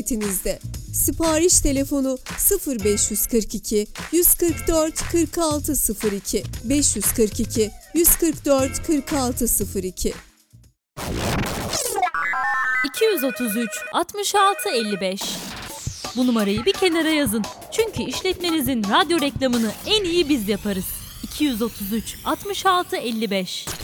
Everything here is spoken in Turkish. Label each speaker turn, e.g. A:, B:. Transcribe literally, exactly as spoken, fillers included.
A: hizmetinizde. Sipariş telefonu sıfır beş yüz kırk iki yüz kırk dört kırk altı sıfır iki beş yüz kırk iki yüz kırk dört kırk altı sıfır iki
B: iki yüz otuz üç altmış altı elli beş. Bu numarayı bir kenara yazın. Çünkü işletmenizin radyo reklamını en iyi biz yaparız. iki yüz otuz üç altmış altı elli beş.